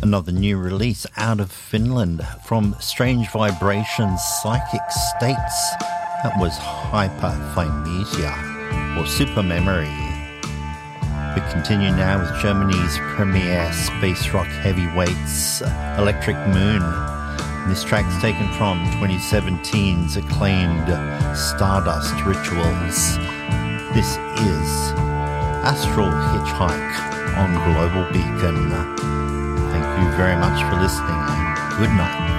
Another new release out of Finland from Strange Vibrations Psychic States. That was Hyperphinesia or Super Memory. We continue now with Germany's premier space rock heavyweights, Electric Moon. This track's taken from 2017's acclaimed Stardust Rituals. This is Astral Hitchhike on Global Beacon. Thank you very much for listening and good night.